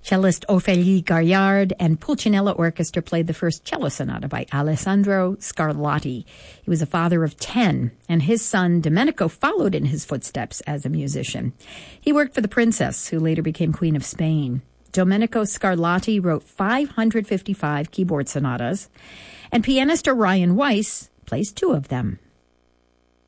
Cellist Ophélie Gaillard and Pulcinella Orchestra played the first cello sonata by Alessandro Scarlatti. He was a father of 10, and his son Domenico followed in his footsteps as a musician. He worked for the princess, who later became Queen of Spain. Domenico Scarlatti wrote 555 keyboard sonatas, and pianist Orion Weiss plays 2 of them.